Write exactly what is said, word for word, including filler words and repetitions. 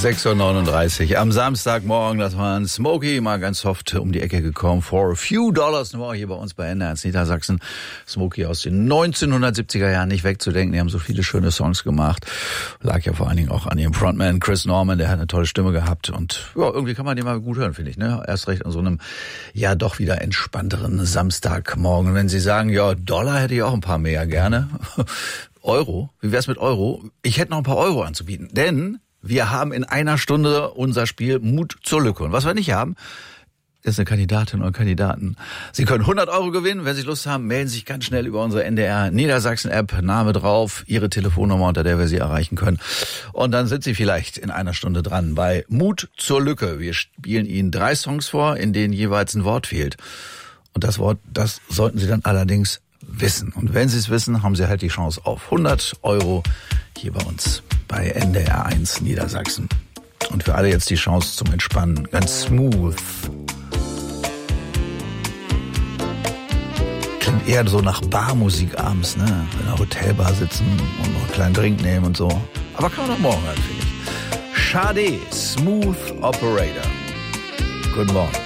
sechs Uhr neununddreißig am Samstagmorgen, das war ein Smokey, mal ganz soft um die Ecke gekommen. For a few dollars eine Woche hier bei uns bei N D R eins Niedersachsen. Smokey aus den neunzehnhundertsiebziger Jahren nicht wegzudenken. Die haben so viele schöne Songs gemacht. Lag ja vor allen Dingen auch an ihrem Frontman Chris Norman, der hat eine tolle Stimme gehabt. Und ja, irgendwie kann man den mal gut hören, finde ich. Ne? Erst recht an so einem, ja doch wieder entspannteren Samstagmorgen. Wenn Sie sagen, ja, Dollar hätte ich auch ein paar mehr gerne. Euro? Wie wär's mit Euro? Ich hätte noch ein paar Euro anzubieten. Denn wir haben in einer Stunde unser Spiel Mut zur Lücke. Und was wir nicht haben, ist eine Kandidatin oder Kandidaten. Sie können hundert Euro gewinnen. Wenn Sie Lust haben, melden Sie sich ganz schnell über unsere N D R Niedersachsen-App. Name drauf, Ihre Telefonnummer, unter der wir Sie erreichen können. Und dann sind Sie vielleicht in einer Stunde dran bei Mut zur Lücke. Wir spielen Ihnen drei Songs vor, in denen jeweils ein Wort fehlt. Und das Wort, das sollten Sie dann allerdings wissen. Und wenn Sie es wissen, haben Sie halt die Chance auf hundert Euro hier bei uns bei N D R eins Niedersachsen. Und für alle jetzt die Chance zum Entspannen. Ganz smooth. Klingt eher so nach Barmusik abends, ne? In einer Hotelbar sitzen und noch einen kleinen Drink nehmen und so. Aber kann man auch morgen halt, finde ich. Sade, Smooth Operator. Guten Morgen.